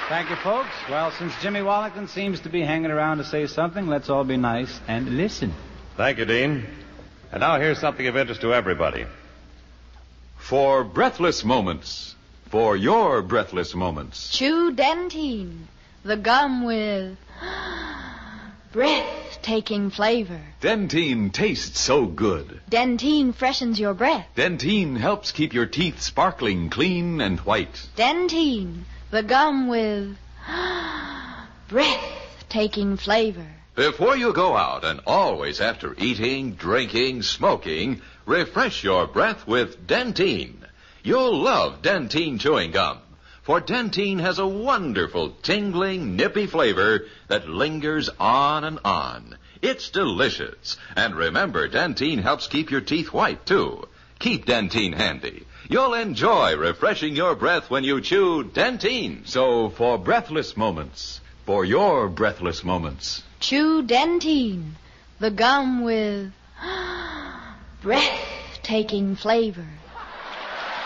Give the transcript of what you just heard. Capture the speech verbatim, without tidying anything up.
Thank you, folks. Well, since Jimmy Wallington seems to be hanging around to say something, let's all be nice and listen. Thank you, Dean. And now here's something of interest to everybody. For breathless moments, for your breathless moments, Chew Dentine, the gum with breathtaking flavor. Dentine tastes so good. Dentine freshens your breath. Dentine helps keep your teeth sparkling clean and white. Dentine, the gum with breathtaking flavor. Before you go out, and always after eating, drinking, smoking, refresh your breath with Dentine. You'll love Dentine chewing gum, for Dentine has a wonderful, tingling, nippy flavor that lingers on and on. It's delicious. And remember, Dentine helps keep your teeth white, too. Keep Dentine handy. You'll enjoy refreshing your breath when you chew Dentine. So, for breathless moments, for your breathless moments, Chew Dentine, the gum with breathtaking flavor.